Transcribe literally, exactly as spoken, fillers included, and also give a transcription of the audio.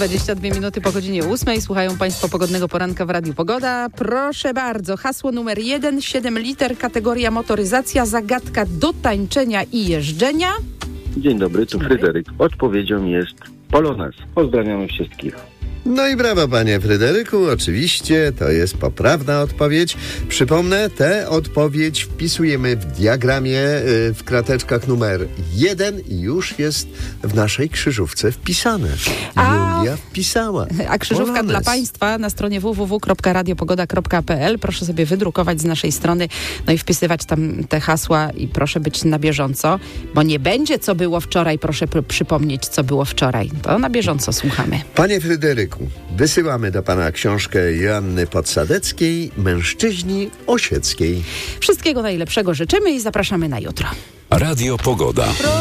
dwadzieścia dwie minuty po godzinie ósmej. Słuchają Państwo pogodnego poranka w Radiu Pogoda. Proszę bardzo, hasło numer jeden, siedem liter, kategoria motoryzacja, zagadka do tańczenia i jeżdżenia. Dzień dobry, tu Dzień dobry. Fryderyk. Odpowiedzią jest Polonez. Pozdrawiamy wszystkich. No i brawa, panie Fryderyku, oczywiście to jest poprawna odpowiedź. Przypomnę, tę odpowiedź wpisujemy w diagramie y, w krateczkach numer jeden i już jest w naszej krzyżówce wpisane. A- Julia wpisała. A krzyżówka Polonez. dla Państwa na stronie w w w kropka radiopogoda kropka p l. Proszę sobie wydrukować z naszej strony, no i wpisywać tam te hasła i proszę być na bieżąco, bo nie będzie co było wczoraj, proszę pr- przypomnieć, co było wczoraj. To na bieżąco słuchamy. Panie Fryderyku, wysyłamy do pana książkę Joanny Podsadeckiej, Mężczyźni Osieckiej. Wszystkiego najlepszego życzymy i zapraszamy na jutro. Radio Pogoda.